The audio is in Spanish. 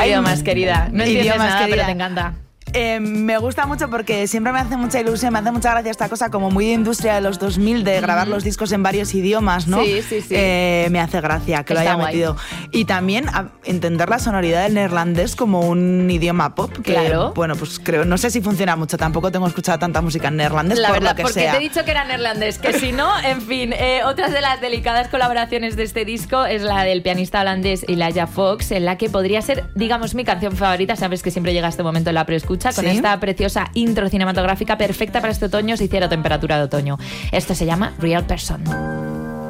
Idiomas, querida. No entiendes Idiomas, nada, querida. pero te encanta. Me gusta mucho porque siempre me hace mucha ilusión, me hace mucha gracia esta cosa como muy de industria de los 2000 de grabar los discos en varios idiomas, ¿no? Sí. Me hace gracia que lo Está haya guay. metido. Y también entender la sonoridad del neerlandés como un idioma pop. Que, Claro. bueno, pues creo, no sé si funciona mucho, tampoco tengo escuchado tanta música en neerlandés, La por verdad, lo que porque sea. te he dicho que era neerlandés, que si no, en fin. Otras de las delicadas colaboraciones de este disco es la del pianista holandés Elijah Fox, en la que podría ser, digamos, mi canción favorita. Sabes que siempre llega este momento en la preescucha, con ¿Sí? esta preciosa intro cinematográfica perfecta para este otoño si hiciera temperatura de otoño. Esto se llama Real Person.